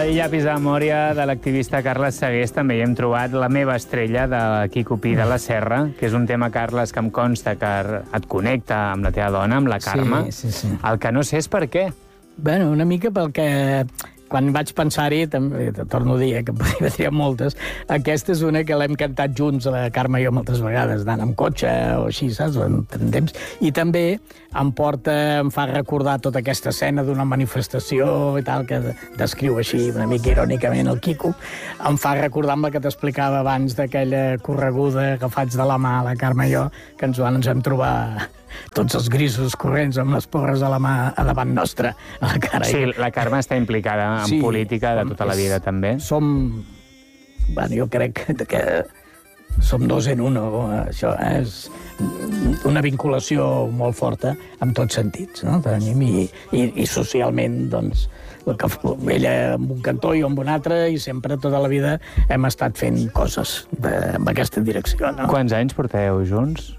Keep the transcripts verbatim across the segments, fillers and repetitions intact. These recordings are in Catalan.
aquell llapis de memòria de l'activista Carles Segués també hi hem trobat La meva estrella, de Quico Pi de la Serra, que és un tema, Carles, que em consta que et connecta amb la teva dona, amb la Carme. Sí, sí, sí. El que no sé és per què. Bueno, una mica pel que... Quan vaig pensar-hi, també, torno a dir, eh, que podria dir moltes, aquesta és una que l'hem cantat junts, la Carme i jo, moltes vegades, anant amb cotxe o així, saps? En temps. I també em porta, em fa recordar tota aquesta escena d'una manifestació i tal, que descriu així una mica irònicament el Quico. Em fa recordar amb la que t'explicava abans d'aquella correguda que faig de la mà, la Carme i jo, que ens, ens vam trobar tots els grisos corrents amb les porres a la mà a davant nostra, a la cara. Sí, la Carme està implicada en sí, política de tota la vida, també. Som... Bueno, jo crec que som dos en un. Això és una vinculació molt forta en tots sentits, no? Tenim, i, i, i socialment, doncs, ella amb un cantó i amb un altre, i sempre, tota la vida, hem estat fent coses de, en aquesta direcció. No? Quants anys porteu junts?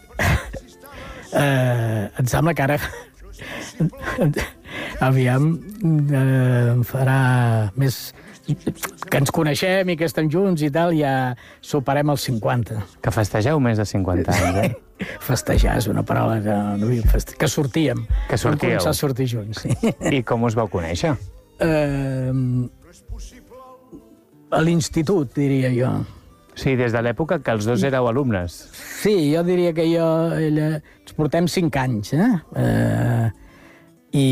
Uh, em sembla que ara aviam uh, farà més que ens coneixem i que estem junts i tal, ja superem els cinquanta. Que festegeu més de cinquanta anys, eh? Festejar és una paraula que, no, que sortíem. Que sortíeu. Vam començar a sortir junts, sí. I com us vau conèixer? Uh, a l'institut, diria jo. Sí, des de l'època que els dos éreu alumnes. Sí, jo diria que jo... Ella, ens portem cinc anys, eh? Uh, I...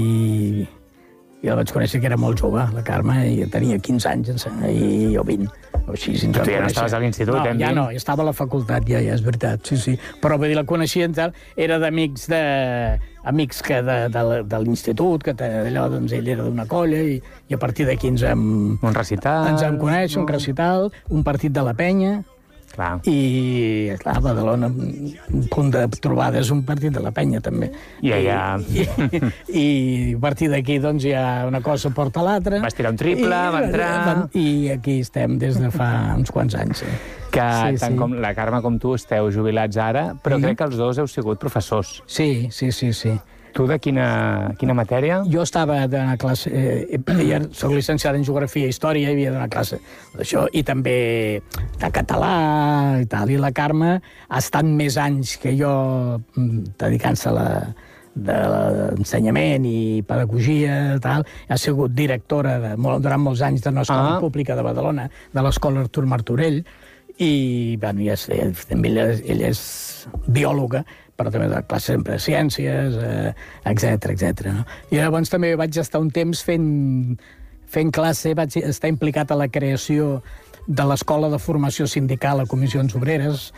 Jo la vaig conèixer que era molt jove, la Carme, i tenia quinze anys, i jo vint, o així. Tu ja no estaves a l'institut, no, hem ja dit? No, ja estava a la facultat, ja, ja, és veritat, sí, sí. Però, vull dir, la coneixia, tal, era d'amics de... amics que de, de, de l'institut, que allò, doncs, ell era d'una colla, i, i a partir d'aquí ens hem... Un recital... Ens hem conèixer, un recital, un partit de la penya... Clar. I, clar, a Badalona, un punt de trobada és un partit de la penya, també. I allà... I, i, i a partir d'aquí, doncs, ja una cosa porta l'altra. Vas tirar un triple, I, va entrar... I aquí estem des de fa uns quants anys, sí. Que sí, tant sí. com la Carme com tu esteu jubilats ara, però sí. crec que els dos heu sigut professors. Sí, sí, sí, sí. Tu de quina, quina matèria? Jo estava d'anar a classe... Eh, ja soc llicenciada en Geografia i Història, i havia d'anar a classe d'això, i també de català i tal. I la Carme ha estat més anys que jo dedicant-se a la de l'ensenyament i pedagogia, tal. Ha sigut directora de, durant molts anys de l'Escola ah. Pública de Badalona, de l'Escola Artur Martorell, i bueno, ja sé, també ella, ella és biòloga, però també de classe sempre de ciències, eh, etcètera, etcètera. No? I llavors també vaig estar un temps fent, fent classe, vaig estar implicat a la creació de l'Escola de Formació Sindical a Comissions Obreres,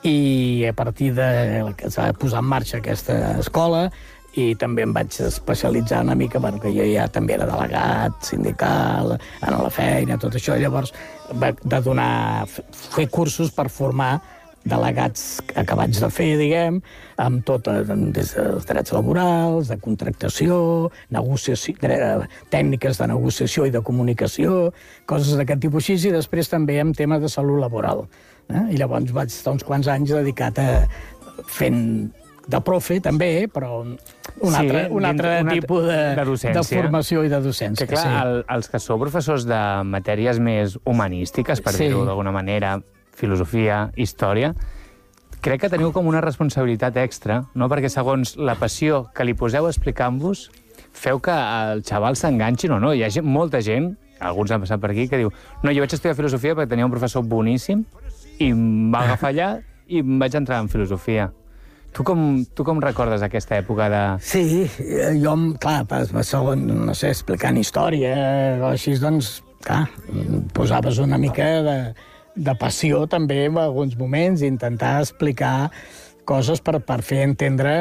i a partir de que s'ha posat en marxa aquesta escola, i també em vaig especialitzar una mica, perquè jo ja també era delegat sindical, en la feina, tot això, i llavors vaig de donar, fer cursos per formar delegats acabats de fer, diguem, amb tot, des dels drets laborals, de contractació, negociació, tècniques de negociació i de comunicació, coses d'aquest tipus així, i després també amb temes de salut laboral. Eh? I llavors vaig estar uns quants anys dedicat a fent de profe, també, però un sí, altre, un altre un tipus de, de, de formació i de docència. Que clar, sí. el, els que sou professors de matèries més humanístiques, per sí. dir-ho d'alguna manera, filosofia, història, crec que teniu com una responsabilitat extra, no? Perquè segons la passió que li poseu explicant-vos, feu que el xaval s'enganxi o no. Hi ha gent, molta gent, alguns han passat per aquí, que diu no, jo vaig estudiar filosofia perquè tenia un professor boníssim i em va agafar allà i em vaig entrar en filosofia. Tu com, tu com recordes aquesta època de... Sí, jo, clar, segon, no sé, explicant història o així, doncs, clar, posaves una mica de, de passió també en alguns moments, intentar explicar coses per, per fer entendre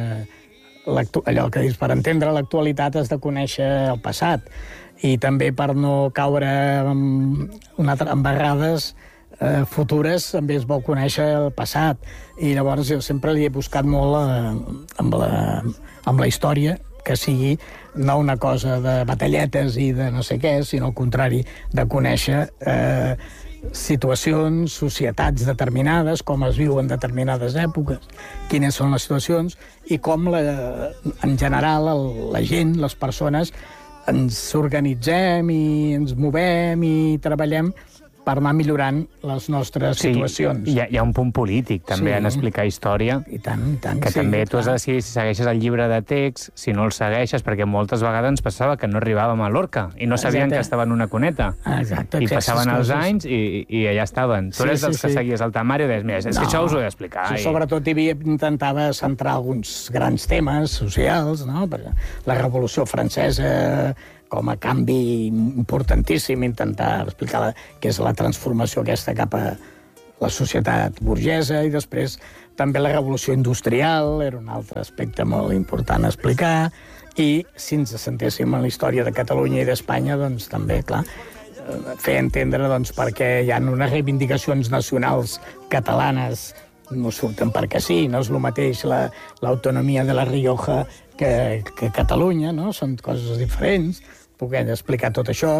allò que dius, per entendre l'actualitat has de conèixer el passat, i també per no caure en, una, en barrades eh, futures, també es vol conèixer el passat, i llavors jo sempre li he buscat molt eh, amb, la, amb la història, que sigui no una cosa de batalletes i de no sé què, sinó al contrari, de conèixer eh, situacions, societats determinades, com es viu en determinades èpoques, quines són les situacions, i com, la, en general, el, la gent, les persones, ens organitzem i ens movem i treballem per anar millorant les nostres sí, situacions. Hi ha, hi ha un punt polític, també, sí. en explicar història. I tant, i tant. Que sí, també tu clar. has de decidir si segueixes el llibre de text, si no el segueixes, perquè moltes vegades ens passava que no arribàvem a Lorca i no sabien Exacte. que estava en una cuneta. Exacte. I passaven els coses. anys i, i allà estaven. Tu sí, eres dels sí, que sí. seguies el temari i deies, mira, és no, que això us ho he d'explicar. Sí, i... Sobretot hi havia, intentava centrar alguns grans temes socials, no? Perquè la Revolució Francesa com a canvi importantíssim, intentar explicar la, què és la transformació aquesta cap a la societat burgesa, i després també la revolució industrial era un altre aspecte molt important a explicar, i si ens sentéssim en la història de Catalunya i d'Espanya, doncs també, clar, fer entendre doncs, perquè hi ha unes reivindicacions nacionals catalanes no surten perquè sí, no és el mateix l'autonomia la, de la Rioja que, que Catalunya, no? Són coses diferents, poder explicar tot això,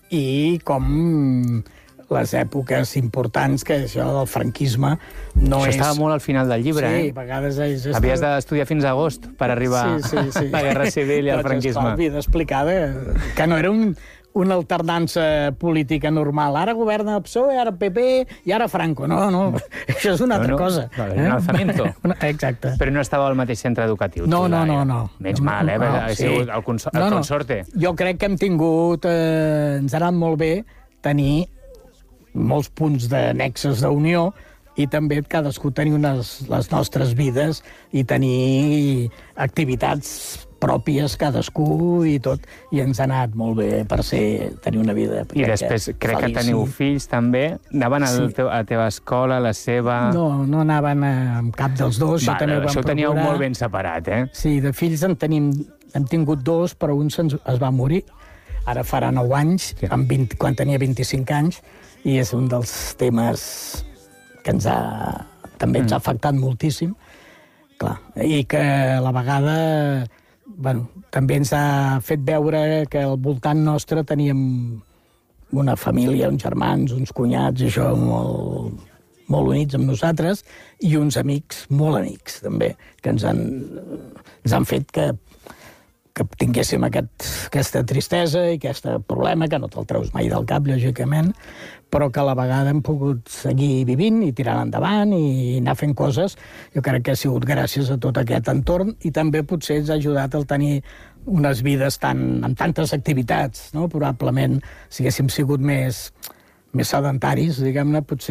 i com les èpoques importants, que això del franquisme no això és... Això estava molt al final del llibre, sí, eh? A vegades és... Havies d'estudiar fins a agost per arribar sí, sí, sí. a la Guerra Civil i al franquisme. Havia d'explicar que no era un... una alternança política normal. Ara governa el P S O E, ara el P P i ara Franco. No, no, això és una no, altra no, cosa. No, un alzamiento. Exacte. Però no estava al mateix centre educatiu. No, no, no, no. Menys mal, eh? No, ha sí. sigut el, consor el no, no. consorte. Jo crec que hem tingut... Eh, ens ha anat molt bé tenir molts punts de nexes d'unió i també cadascú tenir unes, les nostres vides i tenir activitats pròpies cadascú i tot, i ens ha anat molt bé per ser, tenir una vida... I després crec feliç, que teniu fills també. Anaven sí. a la teva escola, a la seva... No, no anaven a, amb cap dels dos. Va, també això ho teníeu procurar. molt ben separat, eh? Sí, de fills en tenim... Hem tingut dos, però un se'ns es va morir. Ara farà nou anys, sí. amb vint, quan tenia vint-i-cinc anys, i és un dels temes que ens ha, també ens ha afectat moltíssim. Clar, i que a la vegada... Bueno, també ens ha fet veure que al voltant nostre teníem una família, uns germans, uns cunyats, i això molt, molt units amb nosaltres, i uns amics, molt amics, també, que ens han, ens han fet que, que tinguéssim aquest, aquesta tristesa i aquest problema, que no te'l treus mai del cap, lògicament, però que a la vegada hem pogut seguir vivint i tirant endavant i anar fent coses. Jo crec que ha sigut gràcies a tot aquest entorn, i també potser ens ha ajudat a tenir unes vides tan, amb tantes activitats, no? Probablement, si haguéssim sigut més, més sedentaris, diguem-ne, potser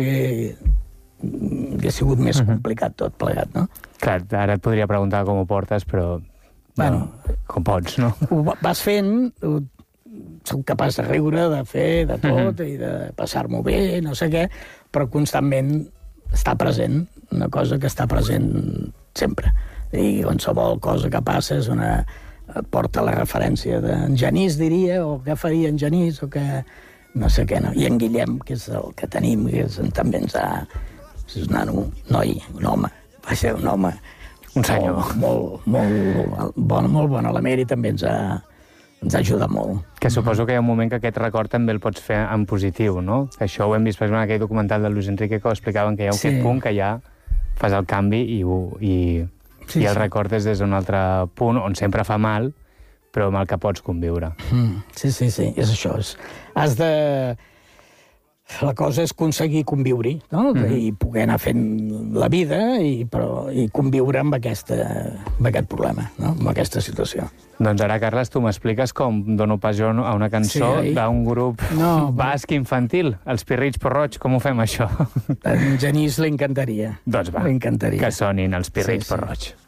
hauria sigut més complicat tot plegat, no? Clar, ara et podria preguntar com ho portes, però... Bueno, no, com pots, no? Ho vas fent... Soc capaç de riure, de fer, de tot, mm-hmm. i de passar-m'ho bé, no sé què, però constantment està present, una cosa que està present sempre. I qualsevol cosa que passa és una... porta la referència d'en Genís, diria, o què faria en Genís, o què... no sé què, no. I en Guillem, que és el que tenim, que és, també ens ha... És un nano, noi, un home, va ser un home... Un senyor. Molt, molt, molt, bon, molt bon a la mera, i també ens ha... ens ajuda molt. Que suposo que hi ha un moment que aquest record també el pots fer en positiu, no? Que això ho hem vist, per exemple, en aquell documental de Luis Enrique, que ho explicaven, que hi ha sí. aquest punt que ja fas el canvi i, i, sí, i el sí. recordes des d'un altre punt, on sempre fa mal, però amb el que pots conviure. Mm, sí, sí, sí, és això. És... Has de... La cosa és aconseguir conviure-hi, no? Mm-hmm. I poder anar fent la vida i, però, i conviure amb, aquesta, amb aquest problema, no? Amb aquesta situació. Doncs ara, Carles, tu m'expliques com dono pas jo a una cançó sí, d'un grup no, basc infantil, els Pirrits Porroig. Com ho fem, això? En Genís li encantaria. Doncs va, que sonin els Pirrits sí, sí. Porroig.